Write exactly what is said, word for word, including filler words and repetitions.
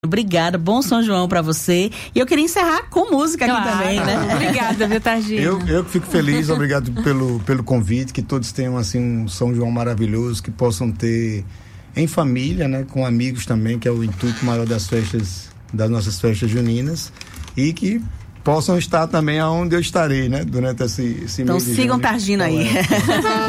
Obrigada, bom São João pra você. E eu queria encerrar com música aqui claro. também, né? Obrigada, viu, Targino? Eu, eu que fico feliz, obrigado pelo, pelo convite, que todos tenham assim um São João maravilhoso, que possam ter em família, né, com amigos também, que é o intuito maior das festas, das nossas festas juninas, e que possam estar também aonde eu estarei, né, durante esse, esse então mês de sigam junho. Targino aí.